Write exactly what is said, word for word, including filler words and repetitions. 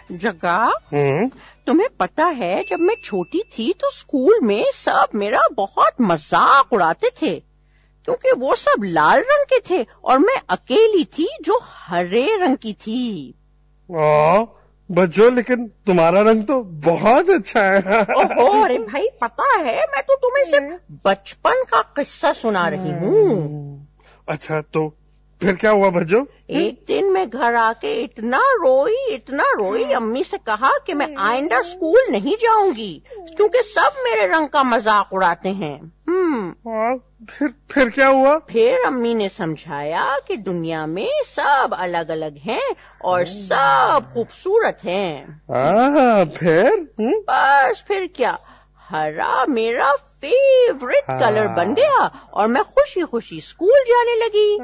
जग्गा, हम्म तुम्हें पता है जब मैं छोटी थी तो स्कूल में सब मेरा बहुत मजाक उड़ाते थे क्योंकि वो सब लाल रंग के थे और मैं अकेली थी जो हरे रंग की थी। ओ, बच्चों लेकिन तुम्हारा रंग तो बहुत अच्छा है। ओहो, अरे भाई पता है मैं तो तुम्हें सिर्फ बचपन का किस्सा सुना रही हूँ। अच्छा तो फिर क्या हुआ बच्चों? एक दिन मैं घर आके इतना रोई इतना रोई अम्मी से कहा कि मैं आइंदा स्कूल नहीं जाऊंगी क्योंकि सब मेरे रंग का मजाक उड़ाते हैं। हम्म और फिर फिर क्या हुआ? फिर अम्मी ने समझाया कि दुनिया में सब अलग अलग हैं और सब खूबसूरत हैं। हाँ, फिर हुँ? बस फिर क्या, हरा मेरा फेवरेट कलर बन गया और मैं खुशी खुशी स्कूल जाने लगी।